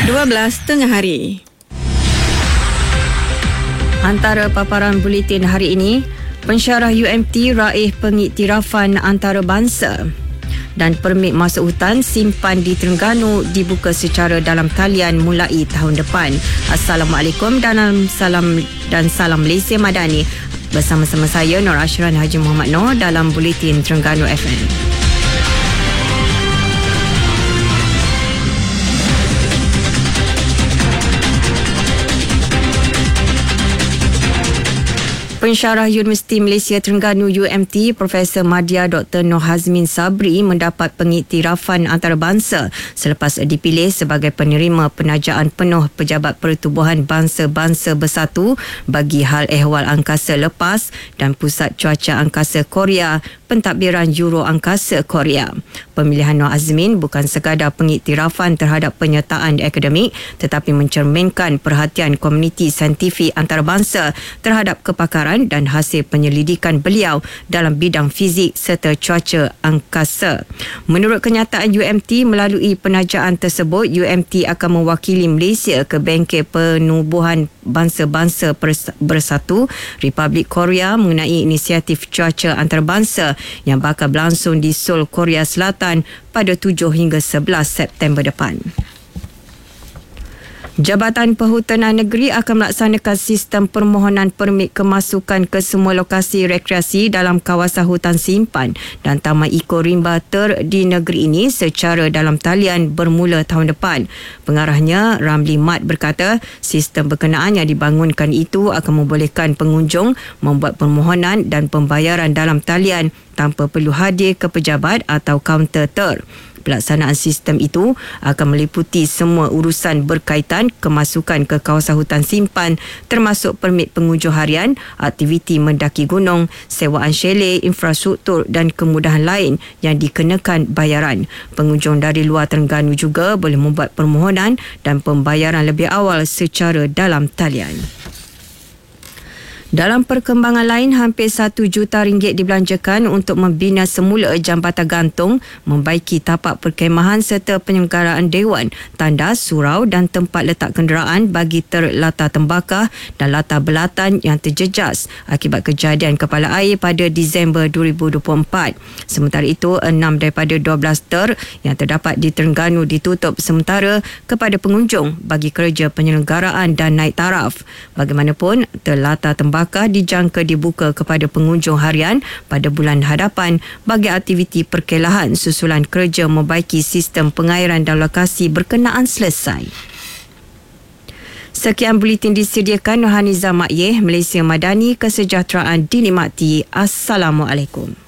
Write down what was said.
12 tengah hari. Antara paparan buletin hari ini, pensyarah UMT raih pengiktirafan antarabangsa dan permit masuk hutan simpan di Terengganu dibuka secara dalam talian mulai tahun depan. Assalamualaikum dan salam Malaysia Madani. Bersama-sama saya Nur Ashran Haji Muhammad Noor dalam buletin Terengganu FM. Pensyarah Universiti Malaysia Terengganu UMT Profesor Madya Dr. Noh Hazmin Sabri mendapat pengiktirafan antarabangsa selepas dipilih sebagai penerima penajaan penuh Pejabat Pertubuhan Bangsa-Bangsa Bersatu bagi hal ehwal angkasa lepas dan Pusat Cuaca Angkasa Korea Pentadbiran Euro Angkasa Korea. Pemilihan Noh Hazmin bukan sekadar pengiktirafan terhadap penyertaan akademik tetapi mencerminkan perhatian komuniti saintifik antarabangsa terhadap kepakaran dan hasil penyelidikan beliau dalam bidang fizik serta cuaca angkasa. Menurut kenyataan UMT, melalui penajaan tersebut, UMT akan mewakili Malaysia ke Bengkel Penubuhan Bangsa-Bangsa Bersatu Republik Korea mengenai inisiatif cuaca antarabangsa yang bakal berlangsung di Seoul, Korea Selatan pada 7 hingga 11 September depan. Jabatan Perhutanan Negeri akan melaksanakan sistem permohonan permit kemasukan ke semua lokasi rekreasi dalam kawasan hutan simpan dan taman Eco Rimba Ter di negeri ini secara dalam talian bermula tahun depan. Pengarahnya Ramli Mat berkata, sistem berkenaan yang dibangunkan itu akan membolehkan pengunjung membuat permohonan dan pembayaran dalam talian tanpa perlu hadir ke pejabat atau kaunter Ter. Pelaksanaan sistem itu akan meliputi semua urusan berkaitan kemasukan ke kawasan hutan simpan termasuk permit pengunjung harian, aktiviti mendaki gunung, sewaan chalet, infrastruktur dan kemudahan lain yang dikenakan bayaran. Pengunjung dari luar Terengganu juga boleh membuat permohonan dan pembayaran lebih awal secara dalam talian. Dalam perkembangan lain, hampir RM1 juta dibelanjakan untuk membina semula jambatan gantung, membaiki tapak perkhemahan serta penyelenggaraan dewan, tandas, surau dan tempat letak kenderaan bagi latar tembakau dan latar belatan yang terjejas akibat kejadian kepala air pada Disember 2024. Sementara itu, 6 daripada 12 ter yang terdapat di Terengganu ditutup sementara kepada pengunjung bagi kerja penyelenggaraan dan naik taraf. Bagaimanapun, latar tembakau dijangka dibuka kepada pengunjung harian pada bulan hadapan bagi aktiviti perkelahan susulan kerja membaiki sistem pengairan dan lokasi berkenaan selesai. Sekian buletin disediakan Nurhaniza Makyeh, Malaysia Madani, kesejahteraan dinikmati. Assalamualaikum.